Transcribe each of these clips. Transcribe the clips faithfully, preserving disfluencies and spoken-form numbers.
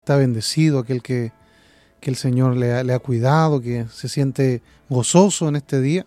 está bendecido, aquel que, que el Señor le ha, le ha cuidado, que se siente gozoso en este día.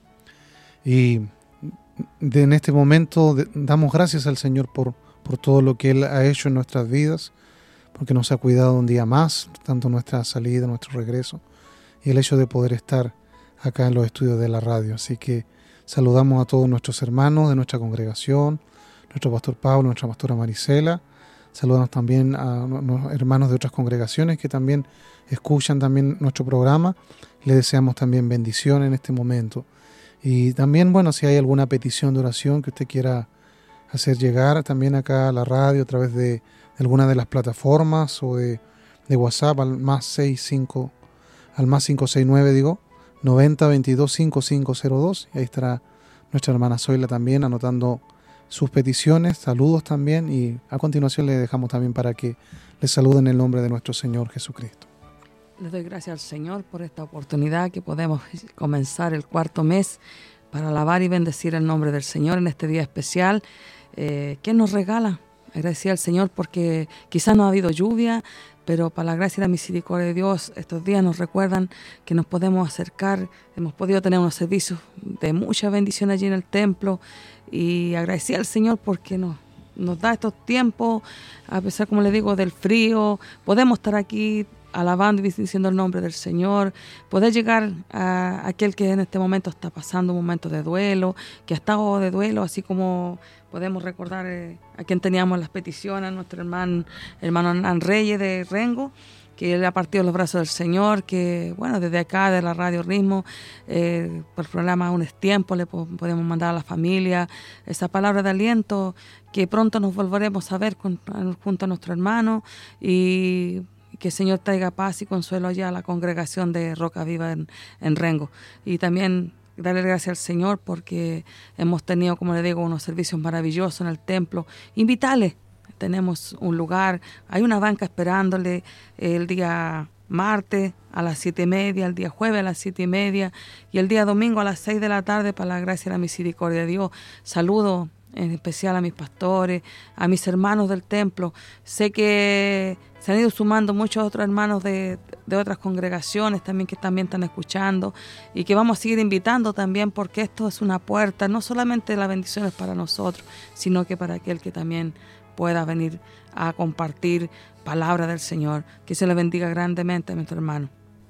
Y de, en este momento de, damos gracias al Señor por, por todo lo que Él ha hecho en nuestras vidas, porque nos ha cuidado un día más, tanto nuestra salida, nuestro regreso, y el hecho de poder estar acá en los estudios de la radio. Así que saludamos a todos nuestros hermanos de nuestra congregación, nuestro pastor Pablo, nuestra pastora Marisela. Saludamos también a los hermanos de otras congregaciones que también escuchan también nuestro programa. Les deseamos también bendición en este momento. Y también, bueno, si hay alguna petición de oración que usted quiera hacer llegar también acá a la radio a través de alguna de las plataformas o de, de WhatsApp al más seis cinco, al más cinco seis nueve, digo, noventa veintidós cincuenta y cinco cero dos. Y ahí estará nuestra hermana Zoila también anotando sus peticiones, saludos también, y a continuación le dejamos también para que le saluden en el nombre de nuestro Señor Jesucristo. Les doy gracias al Señor por esta oportunidad que podemos comenzar el cuarto mes para alabar y bendecir el nombre del Señor en este día especial eh, que nos regala. Agradecer al Señor porque quizás no ha habido lluvia, pero para la gracia y la misericordia de Dios, estos días nos recuerdan que nos podemos acercar, hemos podido tener unos servicios de mucha bendición allí en el templo, y agradecer al Señor porque nos, nos da estos tiempos, a pesar, como le digo, del frío, podemos estar aquí alabando y bendiciendo el nombre del Señor, poder llegar a aquel que en este momento está pasando un momento de duelo, que ha estado de duelo, así como podemos recordar eh, a quien teníamos las peticiones, a nuestro hermano, hermano Hernán Reyes de Rengo, que él ha partido los brazos del Señor, que bueno, desde acá de la Radio Ritmo, eh, por el programa Aún es Tiempo, le po- podemos mandar a la familia esa palabra de aliento, que pronto nos volveremos a ver con, junto a nuestro hermano, y que el Señor traiga paz y consuelo allá a la congregación de Roca Viva en, en Rengo. Y también darle gracias al Señor porque hemos tenido, como le digo, unos servicios maravillosos en el templo. Invitarles. Tenemos un lugar, hay una banca esperándole el día martes a las siete y media, el día jueves a las siete y media y el día domingo a las seis de la tarde para la gracia y la misericordia de Dios. Saludo en especial a mis pastores, a mis hermanos del templo. Sé que se han ido sumando muchos otros hermanos de, de otras congregaciones también que también están escuchando y que vamos a seguir invitando también porque esto es una puerta, no solamente la bendición es para nosotros, sino que para aquel que también pueda venir a compartir palabra del Señor. Que se le bendiga grandemente a nuestro hermano.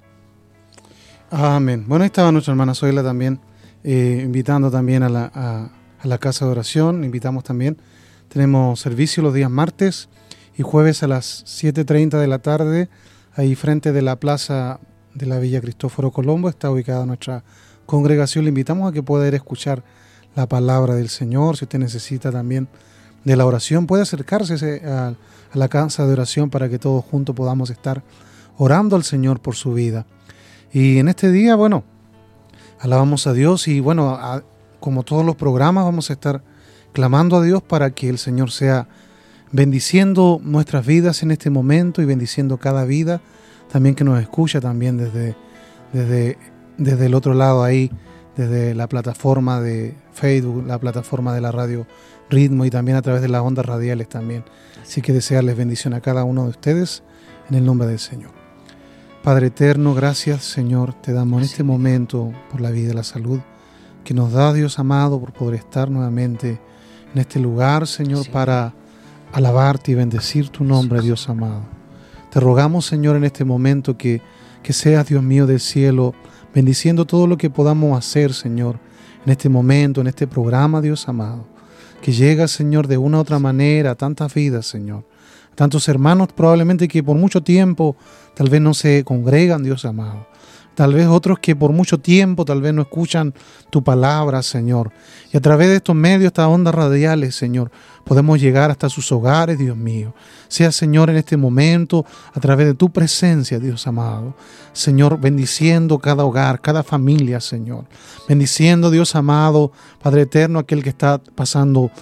Amén. Bueno, ahí estaba nuestra hermana Zoila también, eh, invitando también a la, a, a la casa de oración. Invitamos también. Tenemos servicio los días martes y jueves a las siete y media de la tarde, ahí frente de la plaza de la Villa Cristóforo Colombo. Está ubicada nuestra congregación. Le invitamos a que pueda ir a escuchar la palabra del Señor. Si usted necesita también de la oración, puede acercarse a, a la casa de oración para que todos juntos podamos estar orando al Señor por su vida. Y en este día, bueno, alabamos a Dios y bueno, a, como todos los programas, vamos a estar clamando a Dios para que el Señor sea bendiciendo nuestras vidas en este momento y bendiciendo cada vida, también que nos escucha también desde, desde, desde el otro lado ahí, desde la plataforma de Facebook, la plataforma de la Radio Ritmo y también a través de las ondas radiales también. Así que desearles bendición a cada uno de ustedes en el nombre del Señor. Padre eterno, gracias Señor, te damos en este momento por la vida y la salud que nos da Dios amado, por poder estar nuevamente en este lugar, Señor, sí, para alabarte y bendecir tu nombre, Dios amado. Te rogamos, Señor, en este momento que, que seas, Dios mío del cielo, bendiciendo todo lo que podamos hacer, Señor, en este momento, en este programa, Dios amado. Que llega, Señor, de una u otra manera a tantas vidas, Señor. A tantos hermanos probablemente que por mucho tiempo tal vez no se congregan, Dios amado. Tal vez otros que por mucho tiempo tal vez no escuchan tu palabra, Señor. Y a través de estos medios, estas ondas radiales, Señor, podemos llegar hasta sus hogares, Dios mío. Sea, Señor, en este momento, a través de tu presencia, Dios amado. Señor, bendiciendo cada hogar, cada familia, Señor. Bendiciendo, Dios amado, Padre eterno, aquel que está pasando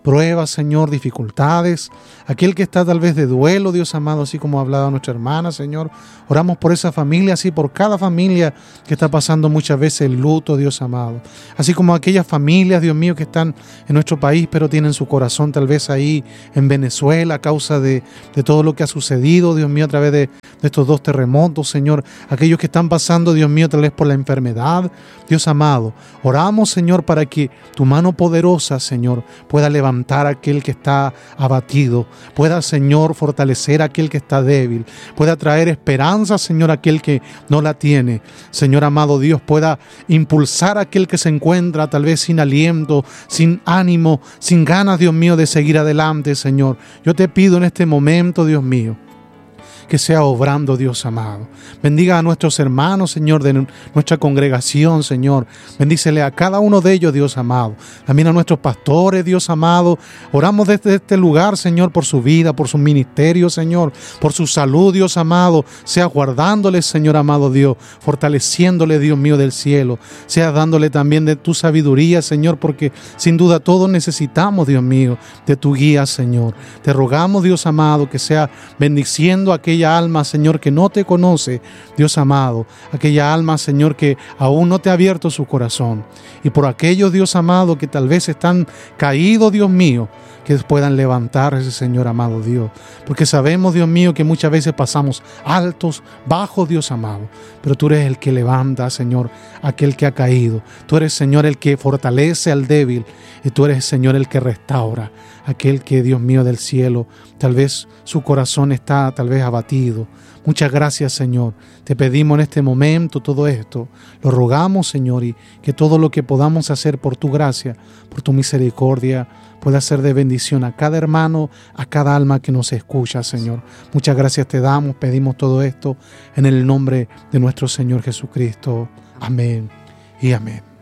pruebas, Señor, dificultades. Aquel que está tal vez de duelo, Dios amado, así como ha hablado nuestra hermana, Señor. Oramos por esa familia, así por cada familia que está pasando muchas veces el luto, Dios amado. Así como aquellas familias, Dios mío, que están en nuestro país, pero tienen su corazón tal vez ahí en Venezuela a causa de, de todo lo que ha sucedido, Dios mío, a través de, de estos dos terremotos, Señor. Aquellos que están pasando, Dios mío, tal vez por la enfermedad, Dios amado. Oramos, Señor, para que tu mano poderosa, Señor, pueda levantar a aquel que está abatido, pueda, Señor, fortalecer a aquel que está débil, pueda traer esperanza, Señor, a aquel que no la tiene. Señor amado Dios, pueda impulsar a aquel que se encuentra tal vez sin aliento, sin ánimo, sin ganas, Dios mío, de seguir adelante, Señor. Yo te pido en este momento, Dios mío, que sea obrando, Dios amado. Bendiga a nuestros hermanos, Señor, de nuestra congregación, Señor. Bendícele a cada uno de ellos, Dios amado. También a nuestros pastores, Dios amado. Oramos desde este lugar, Señor, por su vida, por su ministerio, Señor, por su salud, Dios amado. Sea guardándole, Señor amado Dios, fortaleciéndole, Dios mío del cielo. Sea dándole también de tu sabiduría, Señor, porque sin duda todos necesitamos, Dios mío, de tu guía, Señor. Te rogamos, Dios amado, que sea bendiciendo a aquella alma, Señor, que no te conoce, Dios amado, aquella alma, Señor, que aún no te ha abierto su corazón, y por aquellos, Dios amado, que tal vez están caídos, Dios mío, que puedan levantarse, Señor amado Dios, porque sabemos, Dios mío, que muchas veces pasamos altos, bajos, Dios amado, pero tú eres el que levanta, Señor, aquel que ha caído. Tú eres, Señor, el que fortalece al débil, y tú eres, Señor, el que restaura aquel que, Dios mío del cielo, tal vez su corazón está tal vez abatido. Muchas gracias, Señor. Te pedimos en este momento todo esto. Lo rogamos, Señor, y que todo lo que podamos hacer por tu gracia, por tu misericordia, pueda ser de bendición a cada hermano, a cada alma que nos escucha, Señor. Muchas gracias te damos, pedimos todo esto en el nombre de nuestro Señor Jesucristo. Amén y amén.